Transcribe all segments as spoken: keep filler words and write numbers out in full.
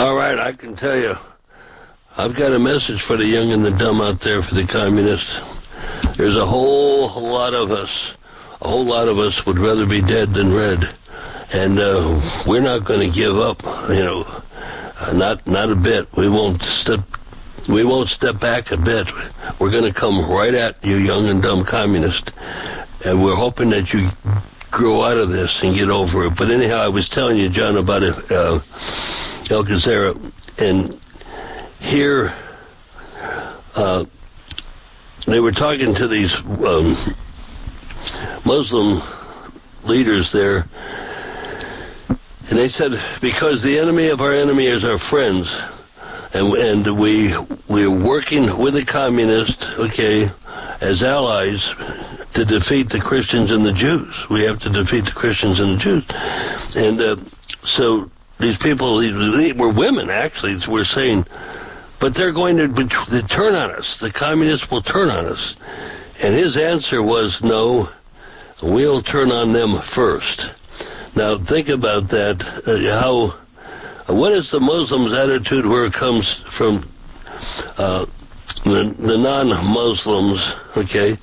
All right, I can tell you, I've got a message for the young and the dumb out there, for the communists. There's a whole lot of us, a whole lot of us would rather be dead than red. And uh, we're not going to give up, you know, uh, not not a bit. We won't step, we won't step back a bit. We're going to come right at you, young and dumb communist. And we're hoping that you grow out of this and get over it. But anyhow, I was telling you, John, about it, uh, Alcazar, and here uh, they were talking to these um, Muslim leaders there, and they said, because the enemy of our enemy is our friends, and and we we're working with the communists, okay, as allies to defeat the Christians and the Jews. We have to defeat the Christians and the Jews, and uh, so. These people, these were women, actually, were saying, but they're going to, be, to turn on us. The communists will turn on us. And his answer was, no, we'll turn on them first. Now, think about that. Uh, how, what is the Muslim's attitude where it comes from uh, the, the non-Muslims, okay?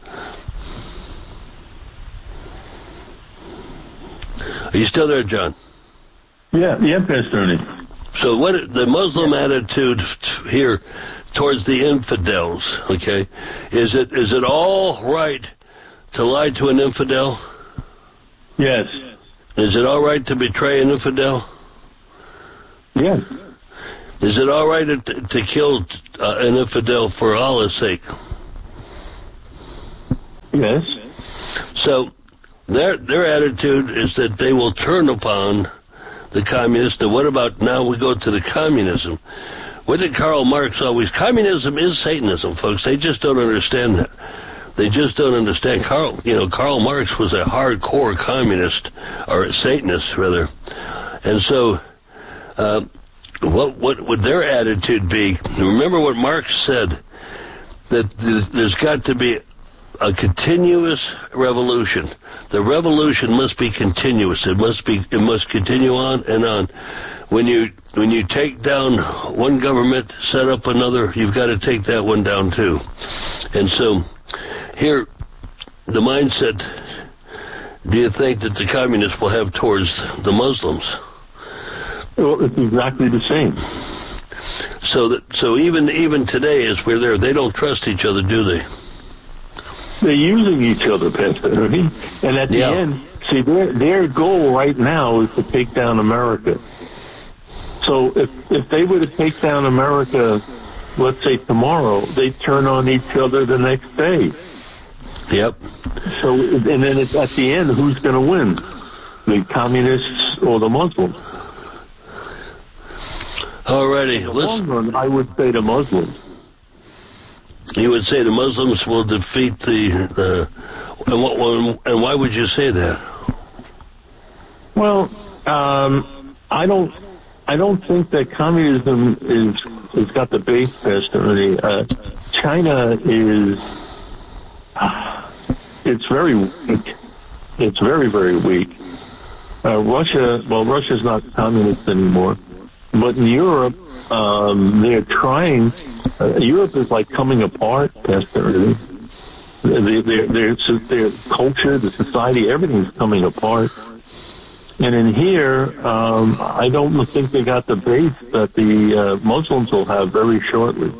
Are you still there, John? Yeah, yeah, Pastor Ernie. So what the Muslim attitude here towards the infidels, okay, is it is it all right to lie to an infidel? Yes. Is it all right to betray an infidel? Yes. Is it all right to, to kill uh, an infidel for Allah's sake? Yes. So their their attitude is that they will turn upon the communists. And what about now we go to the communism? What did Karl Marx always... Communism is Satanism, folks. They just don't understand that. They just don't understand. Karl, you know, Karl Marx was a hardcore communist, or a Satanist, rather. And so, uh, what what would their attitude be? Remember what Marx said, that there's got to be a continuous revolution. The revolution must be continuous. It must be. It must continue on and on. When you when you take down one government, set up another, you've got to take that one down too. And so, here, the mindset. Do you think that the communists will have towards the Muslims? Well, it's exactly the same. So that so even even today, as we're there, they don't trust each other, do they? They're using each other, Pastor Ernie. And at the yeah. end, see, their their goal right now is to take down America. So if if they were to take down America, let's say tomorrow, they turn on each other the next day. Yep. So and then it's, at the end, who's going to win? The communists or the Muslims? Alrighty. In the long run, I would say the Muslims. You would say the Muslims will defeat the, the and what and why would you say that? Well, um, I don't, I don't think that communism is has got the base, Pastor Ernie. Uh, China is, uh, it's very weak. It's very very weak. Uh, Russia, well, Russia's not communist anymore, but in Europe, um, they're trying. Uh, Europe is like coming apart, Pastor Ernie. Their, their, their, their culture, the society, everything's coming apart. And in here, um, I don't think they got the base that the uh, Muslims will have very shortly.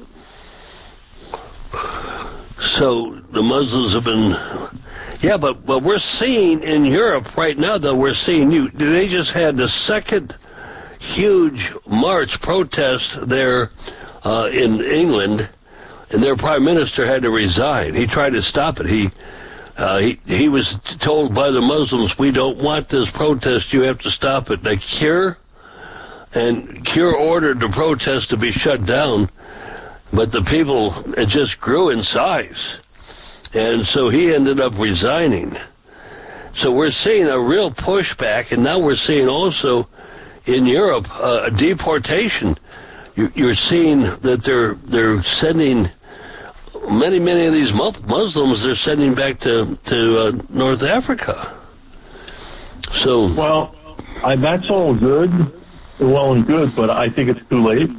So the Muslims have been... Yeah, but, but we're seeing in Europe right now, though, we're seeing you. They just had the second huge march protest there uh, in England, and their prime minister had to resign. He tried to stop it. He, uh, he he was told by the Muslims, we don't want this protest, you have to stop it. The Cure, and Cure ordered the protest to be shut down, but the people, it just grew in size. And so he ended up resigning. So we're seeing a real pushback, and now we're seeing also in Europe uh, a deportation. You're seeing that they're they're sending many many of these Muslims. They're sending back to to uh, North Africa. So well, I, that's all good, well and good, but I think it's too late.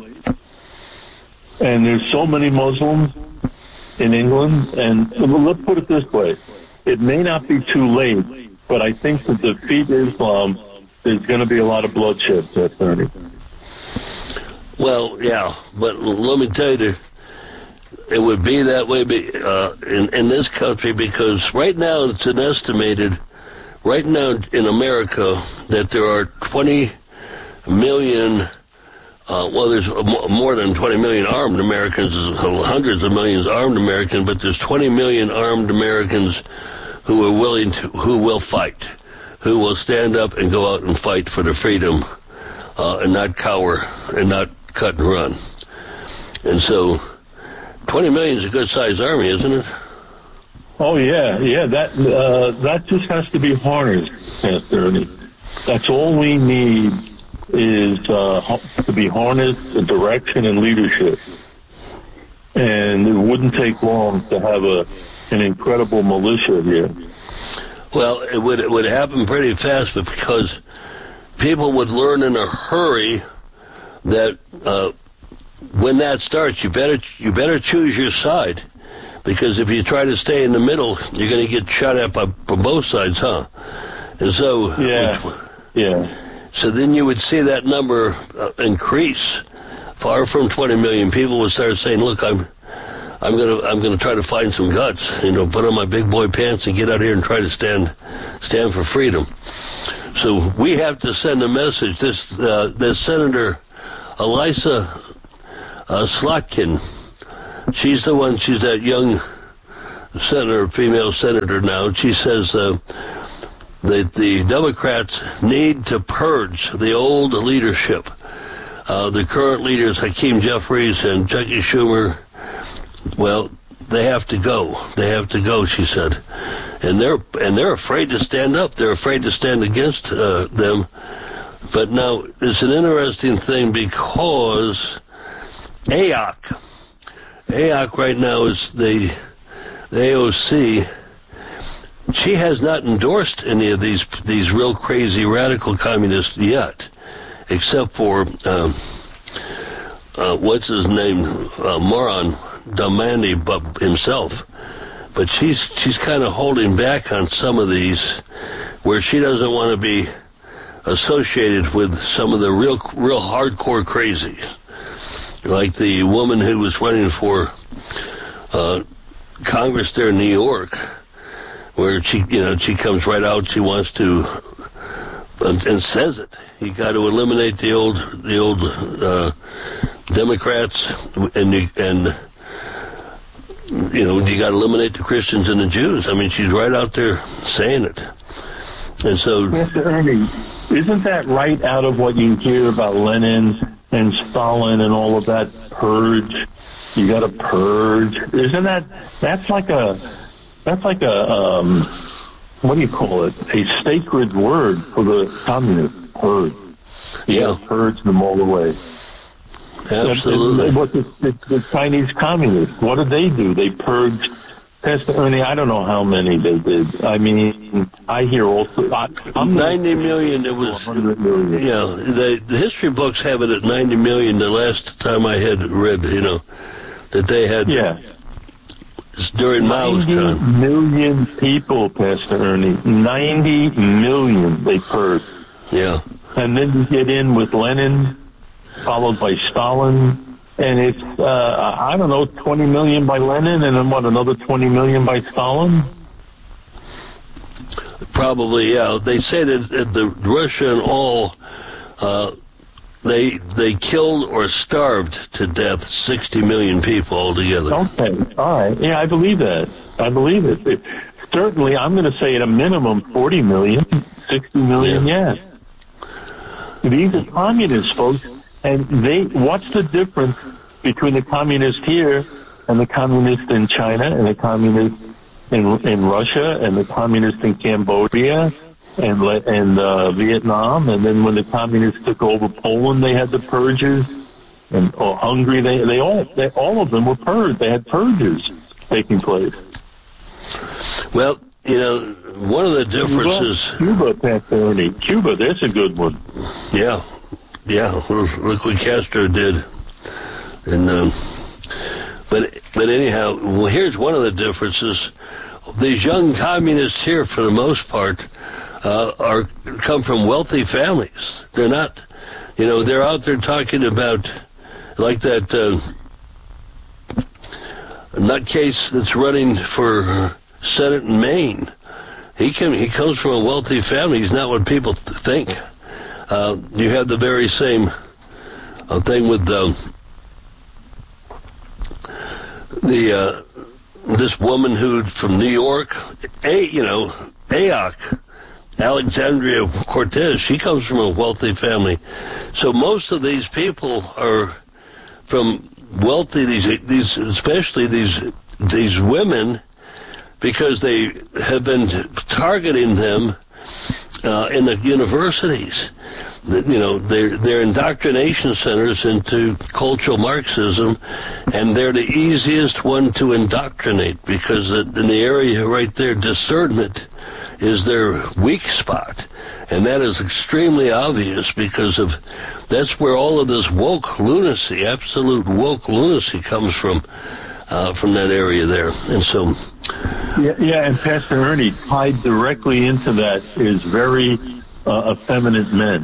And there's so many Muslims in England, and let's put it this way. It may not be too late, but I think to defeat Islam, there's going to be a lot of bloodshed, Ernie. Well, yeah, but let me tell you, it would be that way uh, in, in this country, because right now it's an estimated, right now in America, that there are twenty million, uh, well, there's more than twenty million armed Americans, hundreds of millions armed Americans, but there's twenty million armed Americans who are willing to, who will fight, who will stand up and go out and fight for their freedom, uh, and not cower and not cut and run. And so twenty million is a good-sized army, isn't it? Oh, yeah, yeah. That uh, that just has to be harnessed, Pastor Ernie. That's all we need is uh, to be harnessed, the direction and leadership. And it wouldn't take long to have a an incredible militia here. Well, it would it would happen pretty fast, but because people would learn in a hurry that uh, when that starts, you better you better choose your side, because if you try to stay in the middle, you're going to get shot at by, from both sides, huh? And so, yeah, which, yeah. So then you would see that number uh, increase. Far from twenty million people would start saying, "Look, I'm, I'm gonna, I'm gonna try to find some guts, you know, put on my big boy pants and get out here and try to stand, stand for freedom." So we have to send a message. This, uh, this Senator Elissa uh, Slotkin, she's the one. She's that young senator, female senator now. She says uh, that the Democrats need to purge the old leadership. Uh, the current leaders, Hakeem Jeffries and Chucky Schumer, well, they have to go. They have to go, she said. And they're and they're afraid to stand up. They're afraid to stand against uh, them. But now, it's an interesting thing because A O C, A O C right now is the, the A O C. She has not endorsed any of these these real crazy radical communists yet, except for, um, uh, what's his name, uh, Moran Damani himself. But she's she's kind of holding back on some of these, where she doesn't want to be associated with some of the real real hardcore crazies, like the woman who was running for uh, Congress there in New York, where she you know she comes right out, she wants to and, and says it. You got to eliminate the old the old uh, Democrats, and you, and you know you got to eliminate the Christians and the Jews. I mean, she's right out there saying it. And so, Mister Ernie, isn't that right out of what you hear about Lenin and Stalin and all of that purge? You got to purge. Isn't that that's like a that's like a um, what do you call it? A sacred word for the communists. Purge. You yeah, gotta purge them all away. Absolutely. What the, the, the Chinese communists? What did they do? They purged. Pastor Ernie, I don't know how many they did. I mean, I hear also I, I'm ninety million. It was. Million. Yeah, the, the history books have it at ninety million. The last time I had read, you know, that they had. Yeah. During Mao's time. Million people, Pastor Ernie. Ninety million they purged. Yeah. And then you get in with Lenin, followed by Stalin, and it's, uh, I don't know, twenty million by Lenin, and then what, another twenty million by Stalin? Probably, yeah. They say that the Russia and all, uh, they they killed or starved to death sixty million people altogether. Okay, all right. Yeah, I believe that. I believe it. it certainly, I'm going to say at a minimum forty million, sixty million, yeah. yes. These are communists, folks, and they. What's the difference between the communists here and the communists in China and the communists in in Russia and the communists in Cambodia and and uh, Vietnam? And then when the communists took over Poland, they had the purges, and or Hungary. They they all they, all of them were purged. They had purges taking place. Well, you know, one of the differences... Cuba, Cuba, Pastor Ernie. Cuba, that's a good one. Yeah. Yeah, look what Castro did. And um, but but anyhow, well, here's one of the differences. These young communists here, for the most part, uh, are come from wealthy families. They're not, you know, they're out there talking about, like that uh, nutcase that's running for Senate in Maine. He can, he comes from a wealthy family. He's not what people th- think. Uh, you have the very same uh, thing with um, the uh, this woman who from New York, a you know, Ayok, Alexandria Cortez. She comes from a wealthy family, so most of these people are from wealthy. These these especially these these women, because they have been targeting them uh, in the universities. You know, they're, they're indoctrination centers into cultural Marxism, and they're the easiest one to indoctrinate because in the area right there, discernment is their weak spot. And that is extremely obvious because of that's where all of this woke lunacy, absolute woke lunacy comes from, uh, from that area there. And so... Yeah, yeah, and Pastor Ernie, tied directly into that is very uh, effeminate men.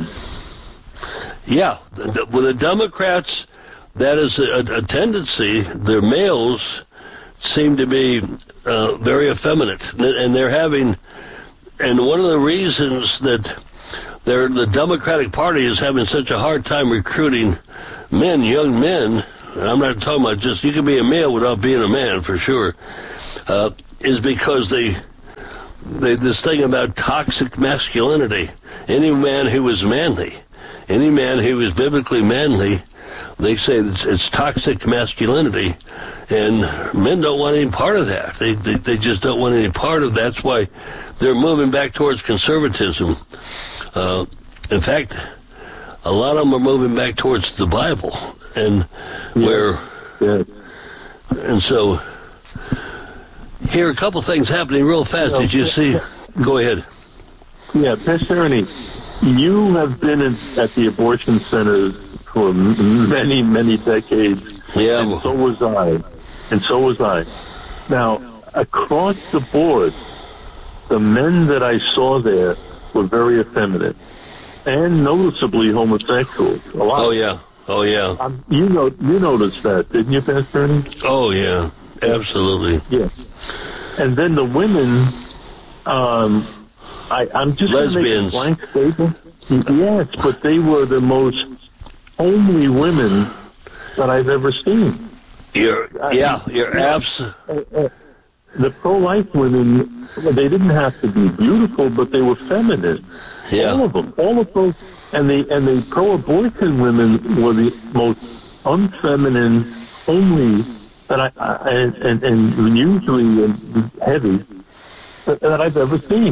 Yeah, the, the, with the Democrats, that is a, a tendency. Their males seem to be uh, very effeminate, and they're having. And one of the reasons that they're, the Democratic Party is having such a hard time recruiting men, young men. I'm not talking about just you can be a male without being a man for sure. Uh, is because they, they this thing about toxic masculinity. Any man who is manly, any man who is biblically manly, they say it's, it's toxic masculinity, and men don't want any part of that. They, they they just don't want any part of that. That's why they're moving back towards conservatism. Uh, in fact, a lot of them are moving back towards the Bible, and yeah. where, yeah. and so. Here, a couple things happening real fast. Did you see? Go ahead. Yeah, Pastor Ernie, you have been in, at the abortion centers for many, many decades. Yeah. And so was I. And so was I. Now, across the board, the men that I saw there were very effeminate and noticeably homosexual. A lot. Oh, yeah. Oh, yeah. Um, you know, you noticed that, didn't you, Pastor Ernie? Oh, yeah. Absolutely. Yeah. And then the women, um, I, I'm just going to make a blank statement. Yes, but they were the most homely women that I've ever seen. You're, yeah, you're absolutely... The pro-life women, they didn't have to be beautiful, but they were feminine. Yeah. All of them. All of those. And the, and the pro-abortion women were the most unfeminine, homely... that I, I and, and usually heavy that, that I've ever seen.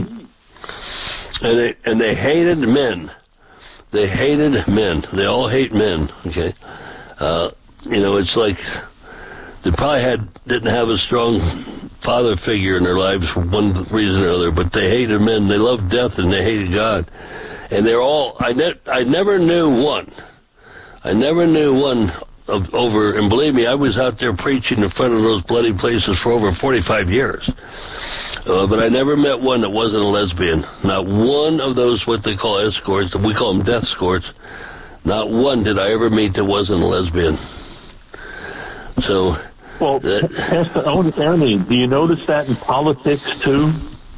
And they and they hated men. They hated men. They all hate men. Okay, uh, you know it's like they probably had didn't have a strong father figure in their lives for one reason or other, but they hated men. They loved death and they hated God. And they're all. I ne- I never knew one. I never knew one. Of over, and believe me, I was out there preaching in front of those bloody places for over forty-five years. Uh, but I never met one that wasn't a lesbian. Not one of those, what they call escorts, we call them death escorts, not one did I ever meet that wasn't a lesbian. So... Well, that, Pastor Ernie, do you notice that in politics, too?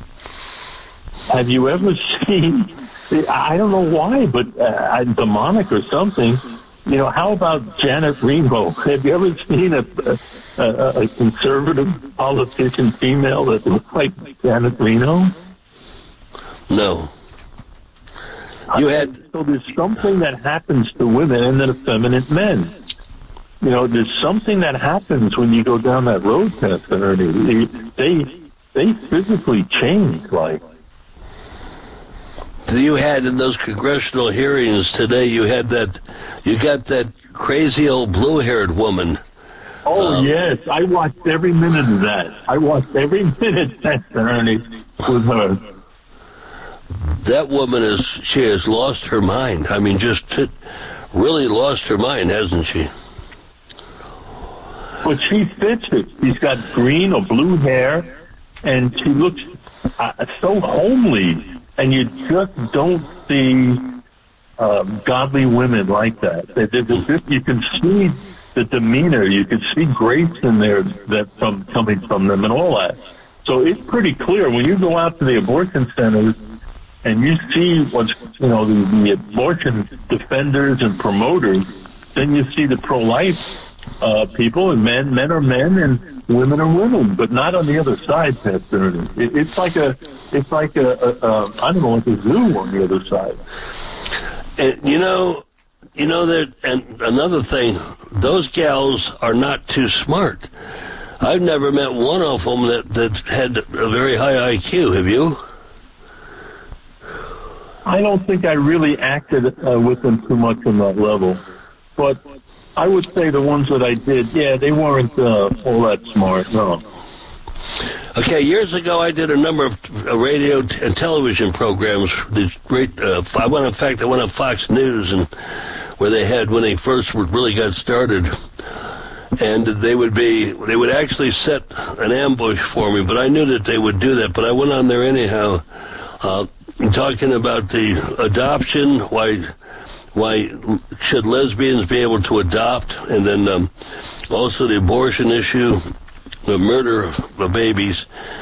Have you ever seen... I don't know why, but uh, demonic or something... You know, how about Janet Reno? Have you ever seen a, a, a conservative politician female that looks like Janet Reno? No. You had so there's something that happens to women and then effeminate men. You know, there's something that happens when you go down that road, Pastor Ernie. They they physically change, like. You had in those congressional hearings today, you had that, you got that crazy old blue-haired woman. Oh, um, yes. I watched every minute of that. I watched every minute, Pastor Ernie, with her. That woman is, she has lost her mind. I mean, just to, really lost her mind, hasn't she? But she fits it. She's got green or blue hair, and she looks uh, so homely, and you just don't see uh, godly women like that. They, they, they just, you can see the demeanor, you can see grace in there that from coming from them and all that. So it's pretty clear when you go out to the abortion centers and you see what's, you know, the, the abortion defenders and promoters, then you see the pro-life uh, people, and men, men are men and women are women, but not on the other side, Pastor Ernie. It, it's like a, it's like a, a, a, I don't know, like a zoo on the other side. And, you know, you know that, and another thing, those gals are not too smart. I've never met one of them that, that had a very high I Q. Have you? I don't think I really acted uh, with them too much on that level. But I would say the ones that I did, yeah, they weren't uh, all that smart, no. Okay, years ago I did a number of uh, radio t- and television programs. These great, uh, I went, in fact, I went on Fox News, and where they had, when they first really got started, and they would be, they would actually set an ambush for me, but I knew that they would do that, but I went on there anyhow, uh, talking about the adoption, why why should lesbians be able to adopt, and then um, also the abortion issue, the murder of babies,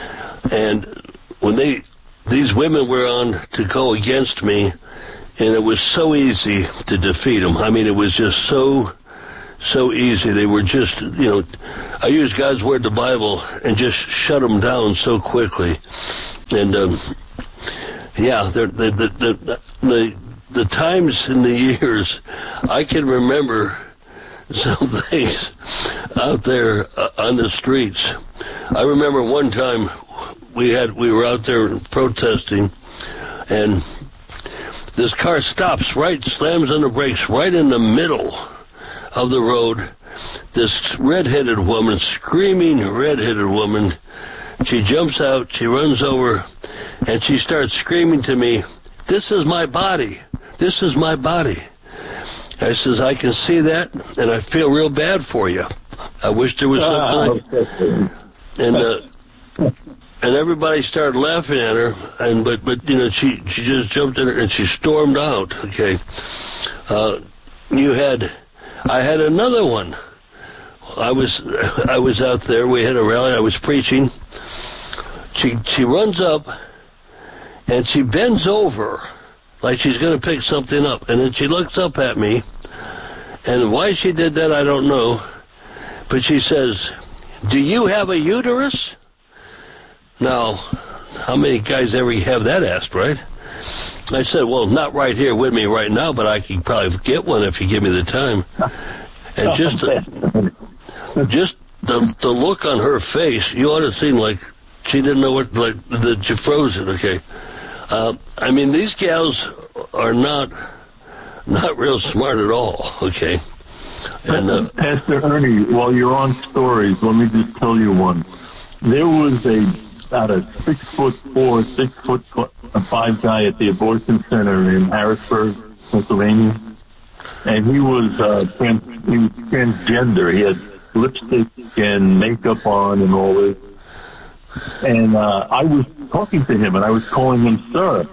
and when they, these women were on to go against me, and it was so easy to defeat them. I mean, it was just so... so easy. They were just, you know, I used God's Word, the Bible, and just shut them down so quickly. And, um, yeah, the, the, the, the, the times in the years, I can remember some things out there uh, on the streets. I remember one time we had, we were out there protesting, and this car stops right, slams on the brakes right in the middle of the road. This red-headed woman, screaming red-headed woman, she jumps out, she runs over, and she starts screaming to me, "This is my body. This is my body." I says, "I can see that, and I feel real bad for you. I wish there was something." And uh, and everybody started laughing at her, and but but you know she she just jumped in and she stormed out. Okay, uh, you had. I had another one. I was I was out there. We had a rally. I was preaching. She she runs up, and she bends over like she's going to pick something up. And then she looks up at me. And why she did that, I don't know. But she says, "Do you have a uterus?" Now, how many guys ever have that asked, right? I said, "Well, not right here with me right now, but I could probably get one if you give me the time." And just the, just the the look on her face, you ought to have seen, like she didn't know what, like that she froze it. Okay, uh, I mean, these gals are not not real smart at all. Okay, and uh, Pastor Ernie, while you're on stories, let me just tell you one. There was a about a six foot four, six foot five guy at the abortion center in Harrisburg, Pennsylvania, and he was uh, trans, he was transgender. He had lipstick and makeup on and all this. And uh, I was talking to him, and I was calling him sir.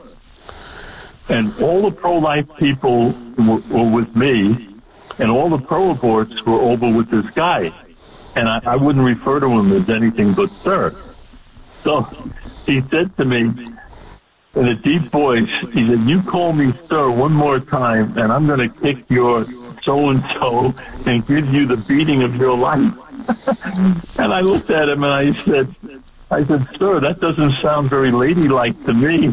And all the pro-life people were, were with me, and all the pro-aborts were over with this guy. And I, I wouldn't refer to him as anything but sir. So he said to me in a deep voice, he said, "You call me sir one more time, and I'm going to kick your so-and-so and give you the beating of your life." And I looked at him and I said, I said, "Sir, that doesn't sound very ladylike to me."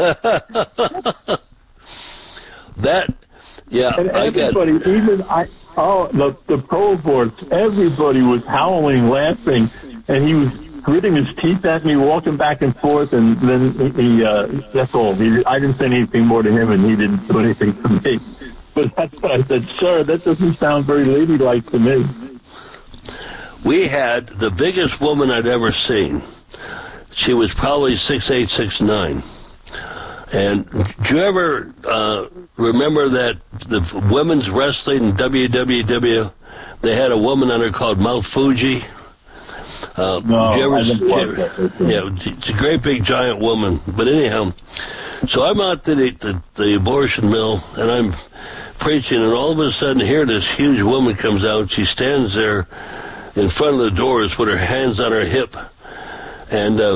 That, yeah, and I everybody, got... even I, oh, the, the pro-aborts, everybody was howling, laughing, and he was gritting his teeth at me, walking back and forth, and then he, uh, that's all. He, I didn't say anything more to him, and he didn't do anything to me. But that's what I said, "Sir, that doesn't sound very ladylike to me." We had the biggest woman I'd ever seen. She was probably six eight, six nine. And do you ever uh, remember that the women's wrestling in W W W, they had a woman on there called Mount Fuji? Uh, no, you ever, I didn't watch that. Yeah, it's a great big giant woman. But anyhow, so I'm out to the, the, the abortion mill, and I'm preaching, and all of a sudden here this huge woman comes out. She stands there in front of the doors with her hands on her hip. And uh,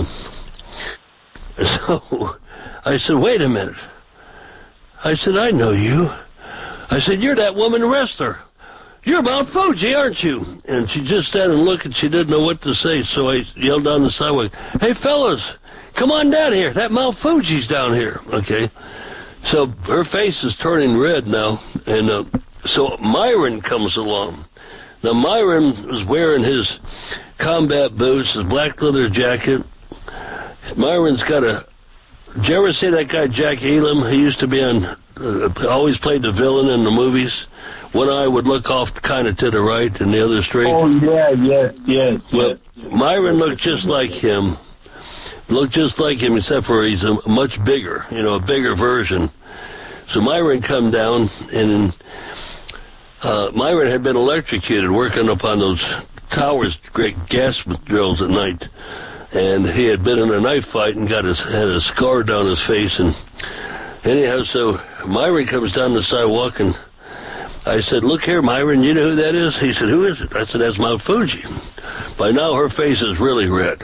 so I said, wait a minute. I said, I know you. I said, you're that woman wrestler. You're Mount Fuji, aren't you? And she just sat and looked, and she didn't know what to say. So I yelled down the sidewalk, hey, fellas, come on down here. That Mount Fuji's down here. Okay. So her face is turning red now. And uh, so Myron comes along. Now, Myron was wearing his combat boots, his black leather jacket. Myron's got a... Did you ever see that guy, Jack Elam? He used to be on... Uh, always played the villain in the movies. One eye would look off kind of to the right and the other straight. Oh, yeah, yeah, yeah. Well, Myron looked just like him. Looked just like him, except for he's a much bigger, you know, a bigger version. So Myron come down, and uh, Myron had been electrocuted working up on those towers, great gas drills at night. And he had been in a knife fight and got his had a scar down his face. And anyhow, so Myron comes down the sidewalk, and I said, look here, Myron, you know who that is? He said, who is it? I said, that's Mount Fuji. By now, her face is really red.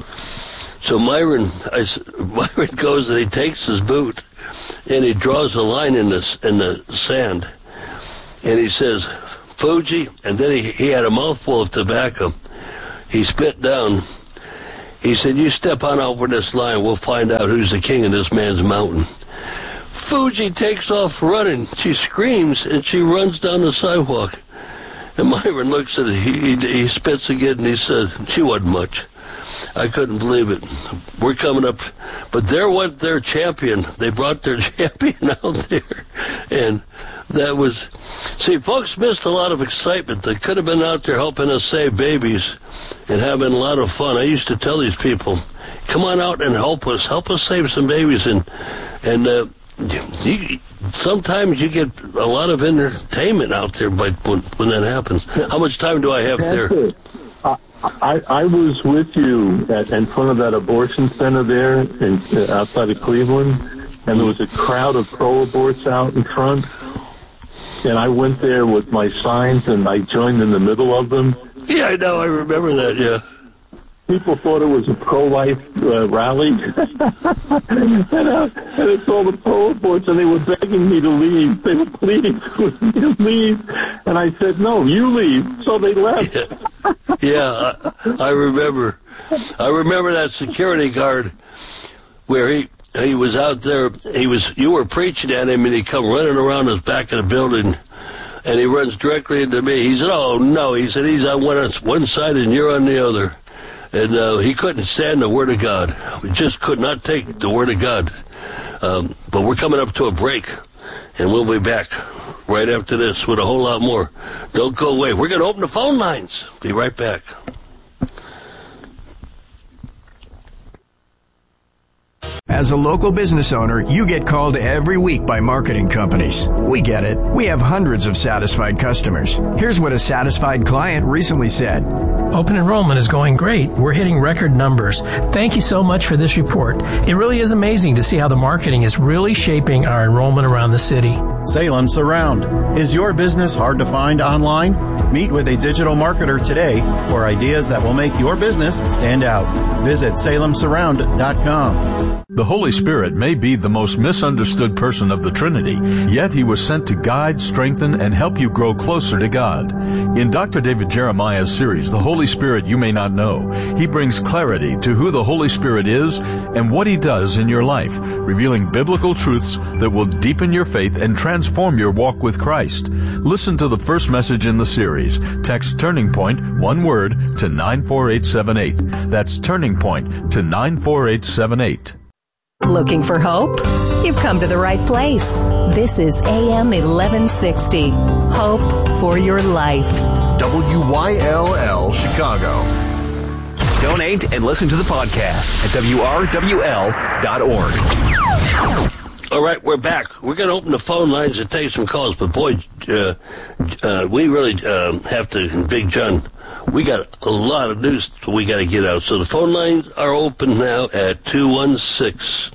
So Myron, I, Myron goes and he takes his boot, and he draws a line in the, in the sand. And he says, Fuji, and then he, he had a mouthful of tobacco. He spit down. He said, you step on over this line, we'll find out who's the king of this man's mountain. Fuji takes off running. She screams, and she runs down the sidewalk. And Myron looks at it. He, he, he spits again, and he says, she wasn't much. I couldn't believe it. We're coming up. But there went their champion. They brought their champion out there. And that was... See, folks missed a lot of excitement. They could have been out there helping us save babies and having a lot of fun. I used to tell these people, come on out and help us. Help us save some babies. And, and uh, you, sometimes you get a lot of entertainment out there by, when, when that happens. How much time do I have That's there? It. I, I was with you at, in front of that abortion center there in, uh, outside of Cleveland, and there was a crowd of pro-aborts out in front, and I went there with my signs, and I joined in the middle of them. Yeah, I know. I remember that, yeah. People thought it was a pro-life uh, rally, and, uh, and it's all the pro-aborts, and they were begging me to leave. They were pleading with me to leave, and I said, no, you leave. So they left. Yeah, yeah I, I remember. I remember that security guard where he he was out there. He was you were preaching at him, and he come running around the back of the building, and he runs directly into me. He said, "Oh no," he said, "he's on one, one side, and you're on the other." And uh, he couldn't stand the Word of God. He just could not take the Word of God. Um, but we're coming up to a break, and we'll be back right after this with a whole lot more. Don't go away. We're going to open the phone lines. Be right back. As a local business owner, you get called every week by marketing companies. We get it. We have hundreds of satisfied customers. Here's what a satisfied client recently said. Open enrollment is going great. We're hitting record numbers. Thank you so much for this report. It really is amazing to see how the marketing is really shaping our enrollment around the city. Salem Surround. Is your business hard to find online? Meet with a digital marketer today for ideas that will make your business stand out. Visit salem surround dot com. The Holy Spirit may be the most misunderstood person of the Trinity, yet He was sent to guide, strengthen, and help you grow closer to God. In Doctor David Jeremiah's series, The Holy Spirit You May Not Know, he brings clarity to who the Holy Spirit is and what He does in your life, revealing biblical truths that will deepen your faith and transform your walk with Christ. Listen to the first message in the series. Text Turning Point, one word, to nine four eight seven eight. That's Turning Point to nine four eight seven eight. Looking for hope? You've come to the right place. This is A M eleven sixty. Hope for your life. W Y L L Chicago. Donate and listen to the podcast at W R W L dot org. All right, we're back. We're going to open the phone lines and take some calls. But, boy, uh, uh, we really uh, have to, Big John, we got a lot of news we got to get out. So the phone lines are open now at two one six,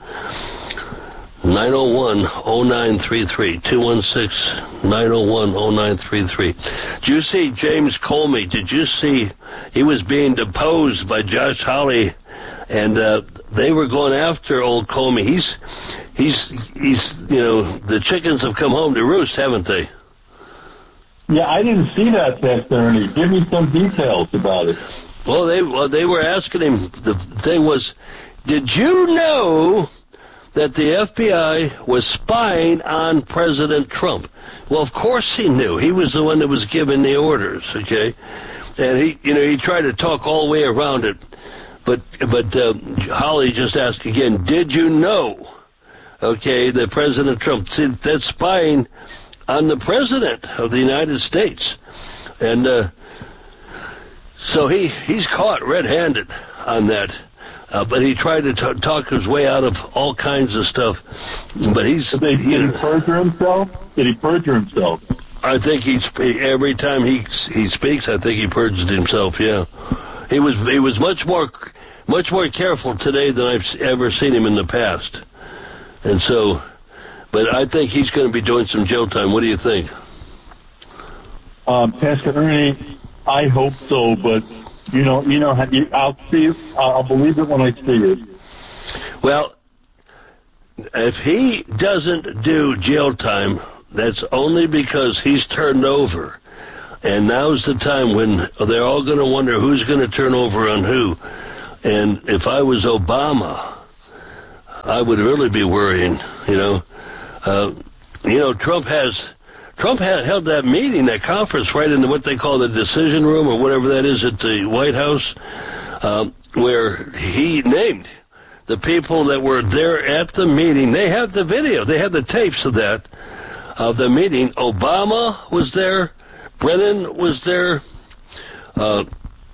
nine oh one, oh nine three three. two one six, nine oh one, oh nine three three. Did you see James Comey? Did you see he was being deposed by Josh Hawley? And uh, they were going after old Comey. He's... He's, he's, you know, the chickens have come home to roost, haven't they? Yeah, I didn't see that, Pastor Ernie. Give me some details about it. Well, they well, they were asking him, the thing was, did you know that the F B I was spying on President Trump? Well, of course he knew. He was the one that was giving the orders, okay? And he, you know, he tried to talk all the way around it. But, but uh, Holly just asked again, did you know? Okay, that President Trump, see, that's spying on the President of the United States. And uh, so he, he's caught red-handed on that. Uh, but he tried to t- talk his way out of all kinds of stuff. But he's... Did, they, did he perjure himself? Did he perjure himself? I think he's, every time he he speaks, I think he perjured himself, yeah. He was he was much more much more careful today than I've ever seen him in the past. And so, but I think he's going to be doing some jail time. What do you think? Um, Pastor Ernie, I hope so, but you know, you know, I'll see it. I'll believe it when I see it. Well, if he doesn't do jail time, that's only because he's turned over. And now's the time when they're all going to wonder who's going to turn over on who. And if I was Obama, I would really be worrying, you know. Uh, you know, Trump has, Trump had held that meeting, that conference, right in what they call the decision room or whatever that is at the White House, uh, where he named the people that were there at the meeting. They have the video. They have the tapes of that, of the meeting. Obama was there. Brennan was there. Uh,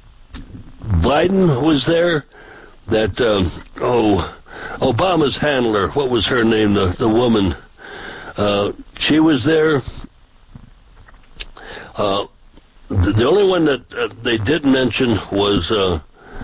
Biden was there. That, um, oh... Obama's handler, what was her name, the, the woman, uh, she was there. Uh, the, the only one that uh, they didn't mention was uh,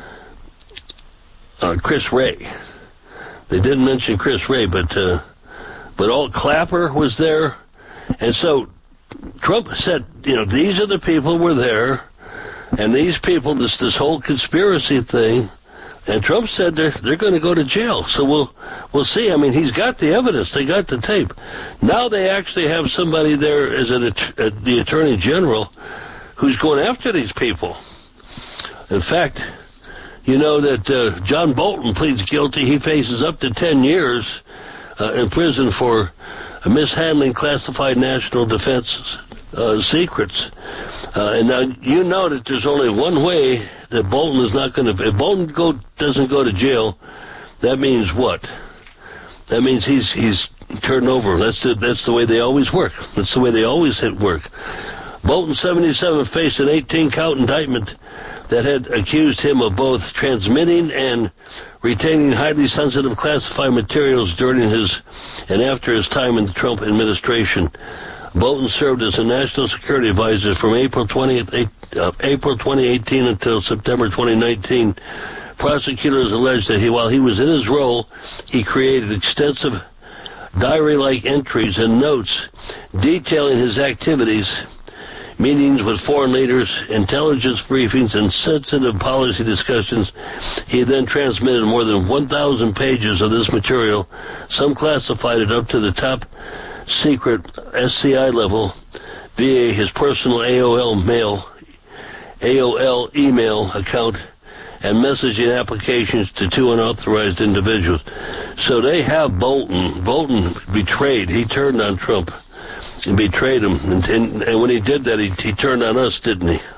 uh, Chris Wray. They didn't mention Chris Wray, but uh, but all Clapper was there. And so Trump said, you know, these are the people who were there, and these people, this this whole conspiracy thing. And Trump said they're, they're going to go to jail. So we'll we'll see. I mean, he's got the evidence. They got the tape. Now they actually have somebody there as an, uh, the Attorney General who's going after these people. In fact, you know that uh, John Bolton pleads guilty. He faces up to ten years uh, in prison for uh, mishandling classified national defense uh, secrets. Uh, and now you know that there's only one way that Bolton is not going to. If Bolton go, doesn't go to jail, that means what? That means he's he's turned over. That's the that's the way they always work. That's the way they always hit work. Bolton, seventy-seven, faced an eighteen-count indictment that had accused him of both transmitting and retaining highly sensitive classified materials during his and after his time in the Trump administration. Bolton served as a national security advisor from April twentieth, uh, April twenty eighteen until September twenty nineteen. Prosecutors alleged that he, while he was in his role, he created extensive diary-like entries and notes detailing his activities, meetings with foreign leaders, intelligence briefings, and sensitive policy discussions. He then transmitted more than one thousand pages of this material, some classified it up to the top secret S C I level via his personal A O L mail, A O L email account, and messaging applications to two unauthorized individuals. So they have Bolton. Bolton betrayed. He turned on Trump and betrayed him. And, and, and when he did that, he, he turned on us, didn't he?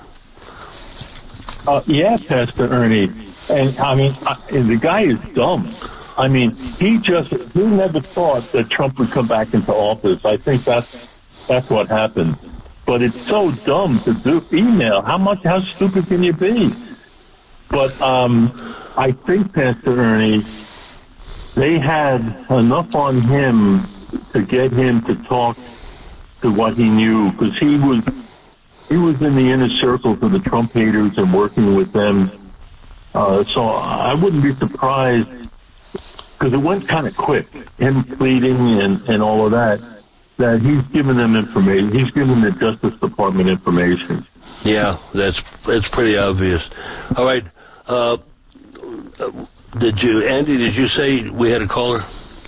Uh, yeah, Pastor Ernie. And, I mean, I, and the guy is dumb. I mean, he just, he never thought that Trump would come back into office. I think that's, that's what happened. But it's so dumb to do email. How much, how stupid can you be? But um, I think, Pastor Ernie, they had enough on him to get him to talk to what he knew, because he was he was in the inner circles of the Trump haters and working with them. Uh, so I wouldn't be surprised, because it went kind of quick, him pleading and, and all of that, that he's giving them information. He's giving the Justice Department information. Yeah, that's that's pretty obvious. All right. Uh, did you, Andy, did you say we had a caller?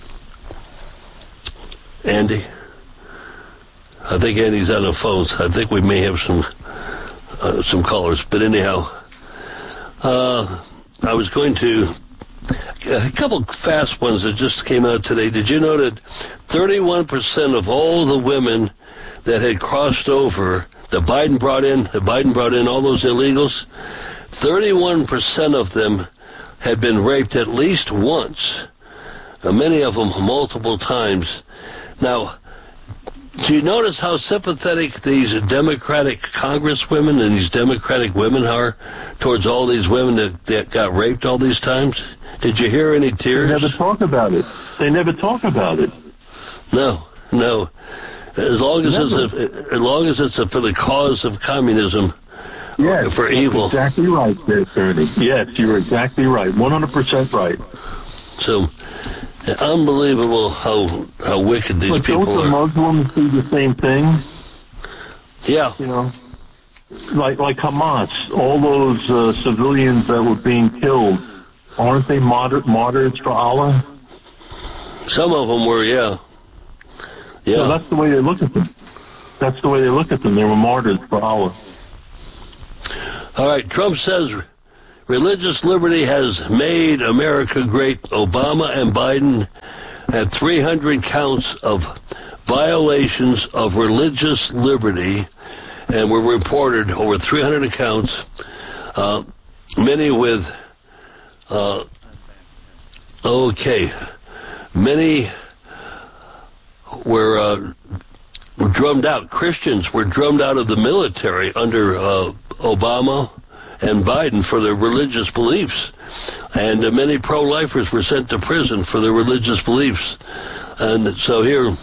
Andy? I think Andy's on the phones. I think we may have some uh, some callers. But anyhow, uh, I was going to... A couple fast ones that just came out today. Did you know that thirty-one percent of all the women that had crossed over, that Biden brought in, that Biden brought in all those illegals, thirty-one percent of them had been raped at least once, uh, many of them multiple times. Now, do you notice how sympathetic these Democratic congresswomen and these Democratic women are towards all these women that, that got raped all these times? Did you hear any tears? They never talk about it. They never talk about it. No, no. As long as never. it's a, as long as it's a, for the cause of communism, yes, for evil. Exactly right, there, Ernie. Yes, you're exactly right. One hundred percent right. So, unbelievable how how wicked these but people don't are. The Muslims do the same thing? Yeah. You know, like like Hamas, all those uh, civilians that were being killed. Aren't they martyr- martyrs for Allah? Some of them were, yeah. Yeah. So that's the way they look at them. That's the way they look at them. They were martyrs for Allah. All right, Trump says religious liberty has made America great. Obama and Biden had three hundred counts of violations of religious liberty, and were reported over three hundred accounts, uh, many with Uh, okay. Many were uh, drummed out. Christians were drummed out of the military under uh, Obama and Biden for their religious beliefs. And uh, many pro-lifers were sent to prison for their religious beliefs. And so here,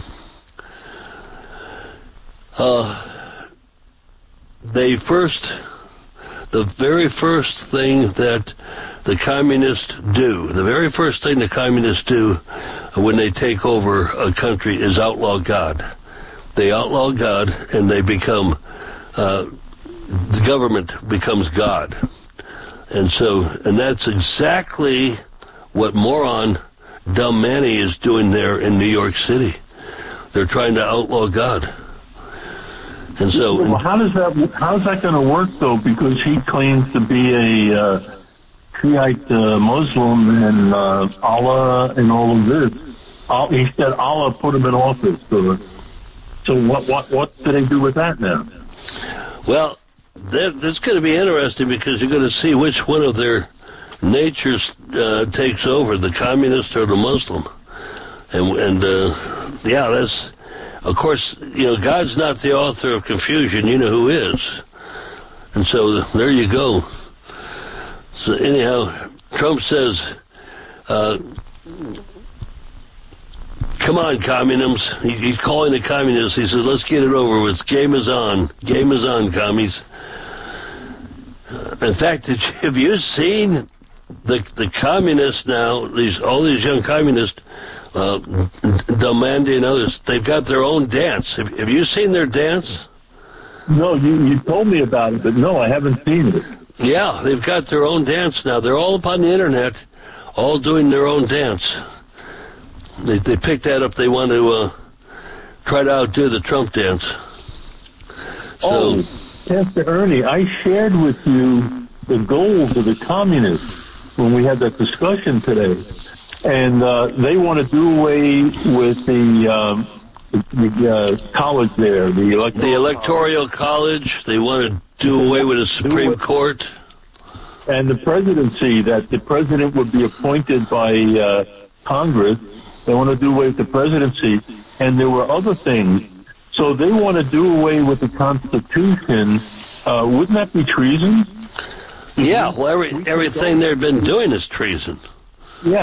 uh, they first, the very first thing that the communists do, the very first thing the communists do when they take over a country is outlaw God. They outlaw God and they become, uh, the government becomes God. And so, and that's exactly what moron dumb Manny is doing there in New York City. They're trying to outlaw God. And so, well, how does that how's that going to work though? Because he claims to be a uh, Shiite uh, Muslim and uh, Allah and all of this. Uh, he said Allah put him in office. So, so what what what do they do with that now? Well, that, that's going to be interesting because you're going to see which one of their natures uh, takes over, the communist or the Muslim. And and uh, yeah, that's. Of course, you know, God's not the author of confusion. You know who is. And so there you go. So anyhow, Trump says, uh, come on, communists. He, he's calling the communists. He says, let's get it over with. Game is on. Game is on, commies. Uh, in fact, did you, have you seen the the communists now, these all these young communists, Uh, Delmandy and others, they've got their own dance. Have, have you seen their dance? No, you, you told me about it, but no, I haven't seen it. Yeah, they've got their own dance now. They're all up on the internet, all doing their own dance. They, they picked that up. They want to uh, try to outdo the Trump dance. So, oh, Pastor Ernie, I shared with you the goals of the communists when we had that discussion today. And uh, they want to do away with the, um, the, the uh, college there, the electoral, the electoral college. They want to do away with the Supreme Court. And the presidency, that the president would be appointed by uh, Congress. They want to do away with the presidency. And there were other things. So they want to do away with the Constitution. Uh, wouldn't that be treason? Yeah, well, every, everything they've been doing is treason. Yeah.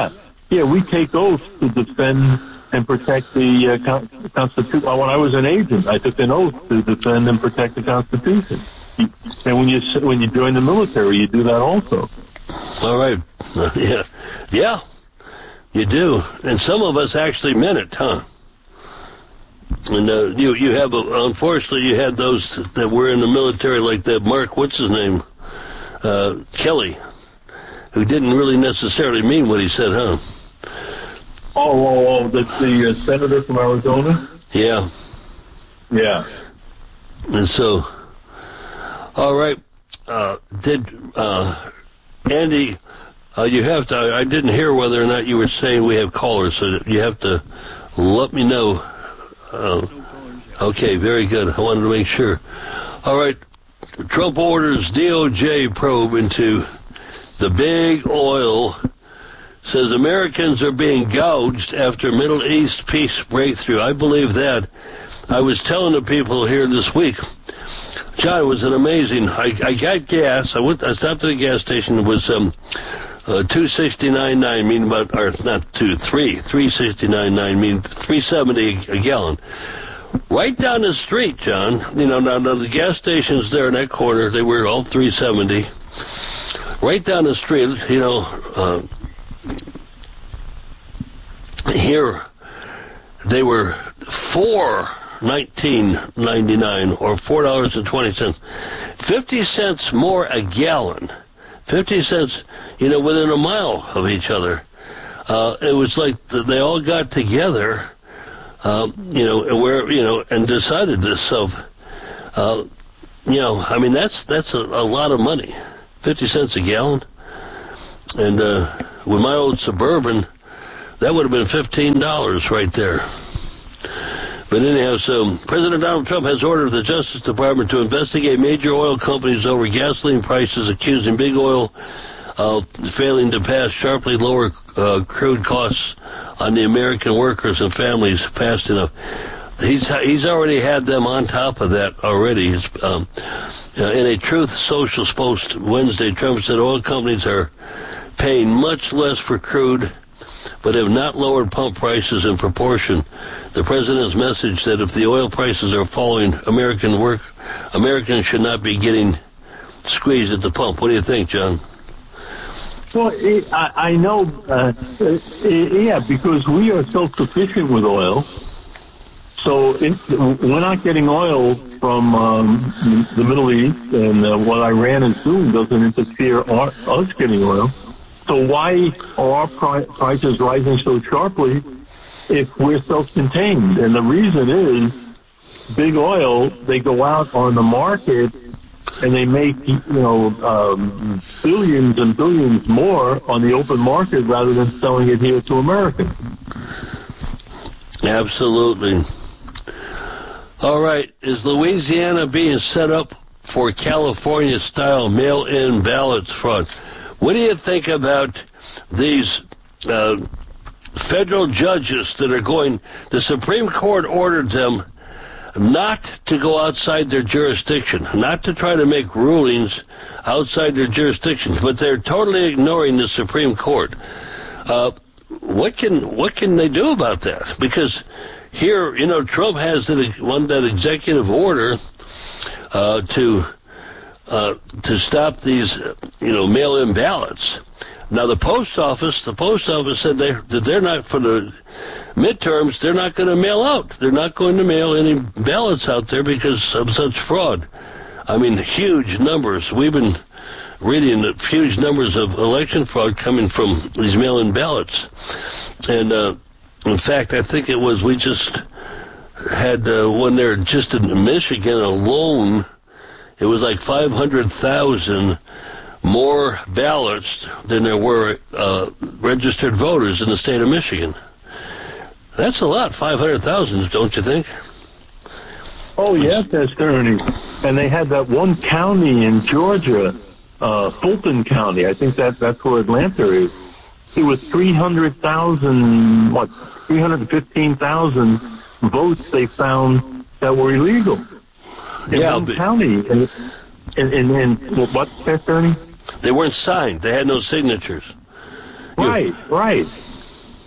yeah, we take oaths to defend and protect the uh, con- Constitution. When I was an agent, I took an oath to defend and protect the Constitution. And when you when you join the military, you do that also. All right. Uh, yeah. Yeah, you do. And some of us actually meant it, huh? And uh, you you have, uh, unfortunately, you had those that were in the military, like that Mark, what's his name, uh, Kelly, who didn't really necessarily mean what he said, huh? Oh, oh, oh, that's the uh, senator from Arizona? Yeah. Yeah. And so, all right, uh, did, uh, Andy, uh, you have to, I didn't hear whether or not you were saying we have callers, so you have to let me know. Uh, okay, very good. I wanted to make sure. All right, Trump orders D O J probe into the big oil. Says Americans are being gouged after Middle East peace breakthrough. I believe that. I was telling the people here this week, John, it was an amazing. I, I got gas. I went. I stopped at the gas station. It was um, uh, two sixty nine nine, meaning about, or not two, three, three sixty nine nine, mean three seventy a gallon. Right down the street, John. You know, now, now the gas stations there in that corner, they were all three seventy. Right down the street, you know. Uh, Here, they were four nineteen ninety nine or four dollars and twenty cents, fifty cents more a gallon, fifty cents, you know, within a mile of each other. Uh, it was like they all got together, uh, you know, and where you know, and decided this. So, uh, you know, I mean, that's that's a, a lot of money, fifty cents a gallon, and uh, with my old Suburban. That would have been fifteen dollars right there. But anyhow, so President Donald Trump has ordered the Justice Department to investigate major oil companies over gasoline prices, accusing big oil of failing to pass sharply lower uh, crude costs on the American workers and families fast enough. He's he's already had them on top of that already. Um, in a Truth Social post Wednesday, Trump said oil companies are paying much less for crude, but have not lowered pump prices in proportion. The president's message that if the oil prices are falling, American work, Americans should not be getting squeezed at the pump. What do you think, John? Well, it, I, I know, uh, it, yeah, because we are self-sufficient with oil. So it, we're not getting oil from um, the Middle East, and uh, what Iran is doing doesn't interfere our, us getting oil. So why are our pri- prices rising so sharply if we're self-contained? And the reason is big oil, they go out on the market and they make, you know, um, billions and billions more on the open market rather than selling it here to Americans. Absolutely. All right. Is Louisiana being set up for California-style mail-in ballots fraud? What do you think about these uh, federal judges that are going, the Supreme Court ordered them not to go outside their jurisdiction, not to try to make rulings outside their jurisdictions, but they're totally ignoring the Supreme Court. Uh, what can what can they do about that? Because here, you know, Trump has that, one, that executive order uh, to... Uh, to stop these, you know, mail-in ballots. Now, the post office, the post office said they, that they're not, for the midterms, they're not going to mail out. They're not going to mail any ballots out there because of such fraud. I mean, huge numbers. We've been reading huge numbers of election fraud coming from these mail-in ballots. And, uh, in fact, I think it was, we just had uh, one there just in Michigan alone. It was like five hundred thousand more ballots than there were uh, registered voters in the state of Michigan. That's a lot, five hundred thousand, don't you think? Oh, yes, that's Ernie. And they had that one county in Georgia, uh, Fulton County. I think that that's where Atlanta is. It was three hundred thousand, what, three hundred fifteen thousand votes they found that were illegal. In yeah, one but county, and in, in, in, in what, Ernie? They weren't signed. They had no signatures. Right, you, right.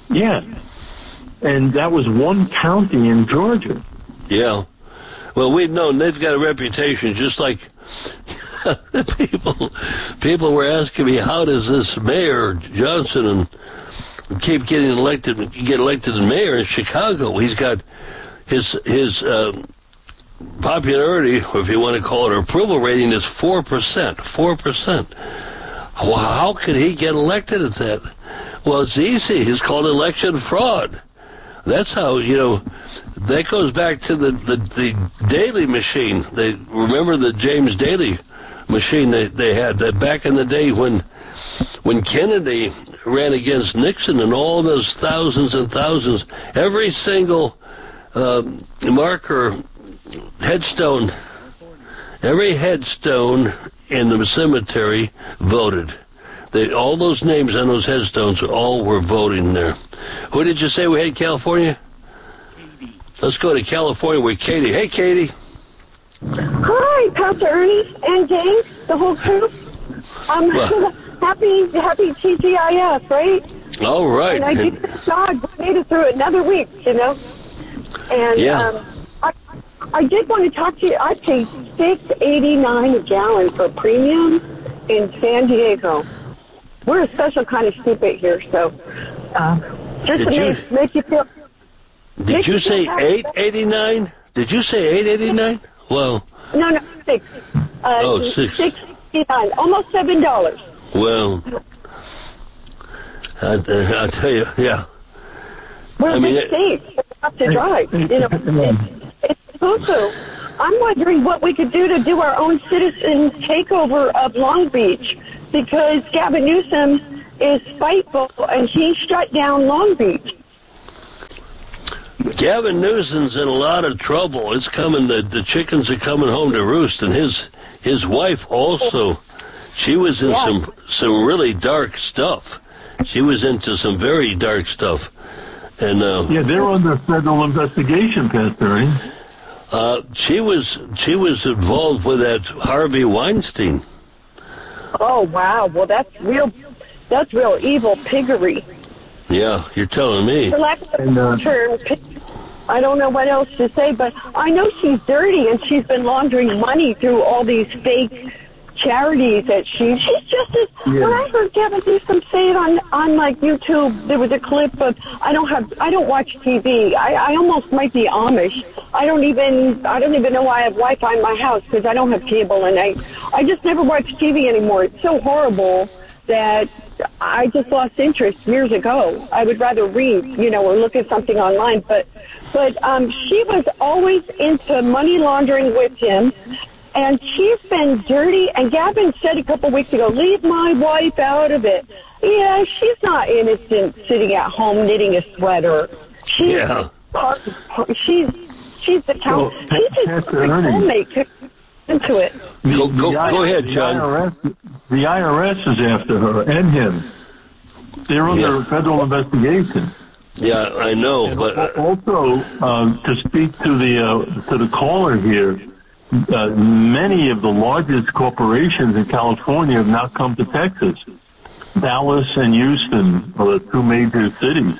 Yeah. And that was one county in Georgia. Yeah. Well, we've known they've got a reputation, just like people people were asking me, how does this Mayor Johnson and keep getting elected, get elected as mayor in Chicago? He's got his his uh, popularity, or if you want to call it approval rating, is four percent. four percent. Well, how could he get elected at that? Well, it's easy. It's called election fraud. That's how, you know, that goes back to the, the, the Daley machine. They remember the James Daley machine they, they had that back in the day when when Kennedy ran against Nixon, and all those thousands and thousands, every single uh, marker, headstone, every headstone in the cemetery voted. They, all those names on those headstones all were voting there. Who did you say we had in California? Katie. Let's go to California with Katie. Hey, Katie. Hi, Pastor Ernie and James, the whole crew. Um, well, happy, happy T G I F, right? All right. And I think God made it through another week, you know. And yeah. um, I, I did want to talk to you. I paid six eighty-nine a gallon for premium in San Diego. We're a special kind of stupid here, so uh, just did to you, make, make you feel. Did you say eight eighty-nine? Did you say eight eighty-nine? Well. No, no, six. Uh, oh, six. Six eighty-nine, almost seven dollars. Well, I, I tell you, yeah. We're I mean, big states. We have to drive. You know, it's, it's poo-poo. I'm wondering what we could do to do our own citizen takeover of Long Beach, because Gavin Newsom is spiteful and he shut down Long Beach. Gavin Newsom's in a lot of trouble. It's coming. The, the chickens are coming home to roost, and his his wife also. She was in yeah. some some really dark stuff. She was into some very dark stuff, and uh, yeah, they're under federal investigation, Pastor. Uh, she was she was involved with that Harvey Weinstein. Oh wow! Well, that's real. That's real evil piggery. Yeah, you're telling me. For lack of a better term, I don't know what else to say, but I know she's dirty and she's been laundering money through all these fake charities that she. She's just as. Yeah. When I heard Gavin Newsom say it on on like YouTube, there was a clip of. I don't have. I don't watch T V. I, I almost might be Amish. I don't even. I don't even know why I have Wi-Fi in my house because I don't have cable, and I. I just never watch T V anymore. It's so horrible that I just lost interest years ago. I would rather read, you know, or look at something online. But, but um, she was always into money laundering with him, and she's been dirty. And Gavin said a couple weeks ago, "Leave my wife out of it." Yeah, she's not innocent, sitting at home knitting a sweater. She's yeah. part, part, she's she's the count. Well, she's just a soulmate into it. Go, go, go ahead, John. The I R S, the I R S is after her and him. They're under yeah. federal investigation. Yeah, I know. And but also, uh, to speak to the uh, to the caller here, uh, many of the largest corporations in California have now come to Texas. Dallas and Houston are the two major cities.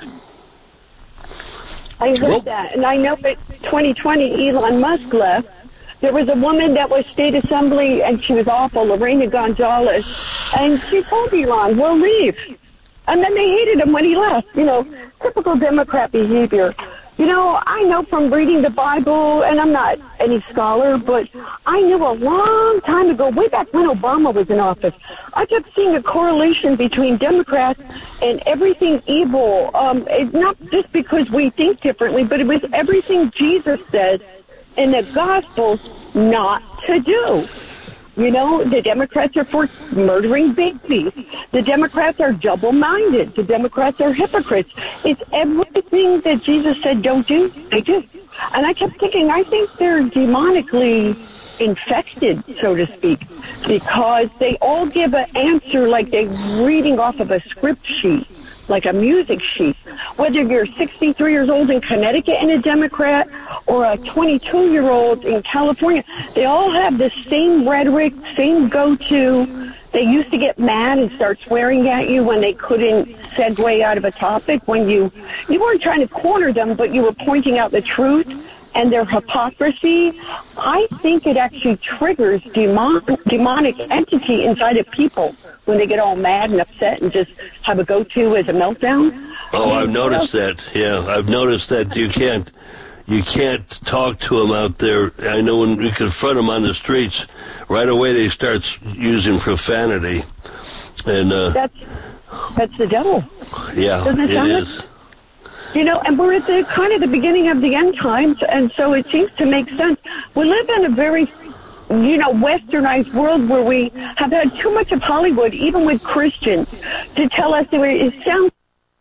I heard well, that, and I know that twenty twenty Elon Musk left. There was a woman that was state assembly, and she was awful, Lorena Gonzalez, and she told Elon, "We'll leave." And then they hated him when he left. You know, typical Democrat behavior. You know, I know from reading the Bible, and I'm not any scholar, but I knew a long time ago, way back when Obama was in office, I kept seeing a correlation between Democrats and everything evil. Um, it's not just because we think differently, but it was everything Jesus says in the Gospels not to do. You know, the Democrats are for murdering babies. The Democrats are double-minded. The Democrats are hypocrites. It's everything that Jesus said don't do, they do. And I kept thinking, I think they're demonically infected, so to speak, because they all give an answer like they're reading off of a script sheet, like a music sheet. Whether you're sixty-three years old in Connecticut and a Democrat or a twenty-two-year-old in California, they all have the same rhetoric, same go-to, They used to get mad and start swearing at you when they couldn't segue out of a topic, when you, you weren't trying to corner them, but you were pointing out the truth and their hypocrisy. I think it actually triggers demon, demonic entity inside of people when they get all mad and upset and just have a go-to as a meltdown. Oh, I've noticed that. Yeah, I've noticed that you can't you can't talk to them out there. I know when we confront them on the streets, right away they start using profanity. And uh, that's that's the devil. Yeah, Doesn't it, it sound is. Like? You know, and we're at the kind of the beginning of the end times, and so it seems to make sense. We live in a very, you know, westernized world where we have had too much of Hollywood, even with Christians, to tell us that it sounds.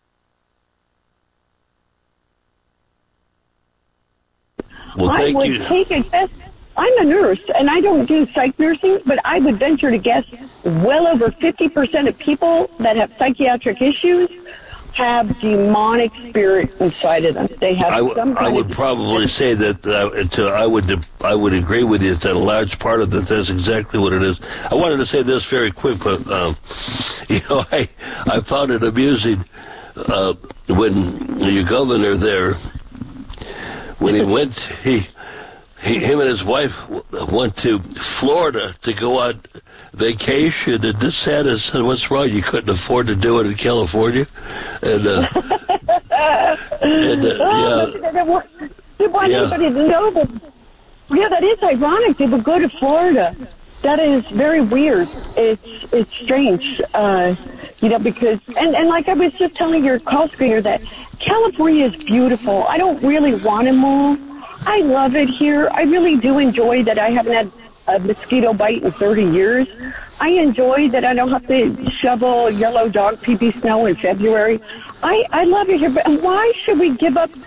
Well, thank I would you. take a guess. I'm a nurse, and I don't do psych nursing, but I would venture to guess well over fifty percent of people that have psychiatric issues have demonic spirit inside of them. They have I, w- some kind I would of probably say that uh, to, I would I would agree with you that a large part of that that's exactly what it is. I wanted to say this very quick, but um, you know, I I found it amusing uh, when your governor there, when he went, he, he him and his wife went to Florida to go on vacation, and DeSantis said, "What's wrong? You couldn't afford to do it in California." And, uh, and uh, oh, yeah, they want, they want yeah. anybody to know. But, yeah, that is ironic. They would go to Florida. That is very weird. It's it's strange, uh, you know, because and and like I was just telling your call screener that California is beautiful. I don't really want to move. I love it here. I really do enjoy that I haven't had a mosquito bite in thirty years. I enjoy that I don't have to shovel yellow dog pee-pee snow in February. I, I love it here, but why should we give up